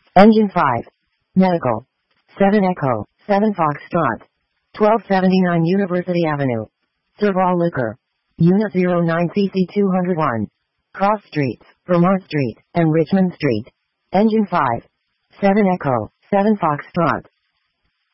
Engine 5. Medical. 7 Echo, 7 Foxtrot. 1279 University Avenue. Serval Liquor. Unit 09CC 201. Cross Streets, Vermont Street, and Richmond Street. Engine 5. 7 Echo, 7 Foxtrot.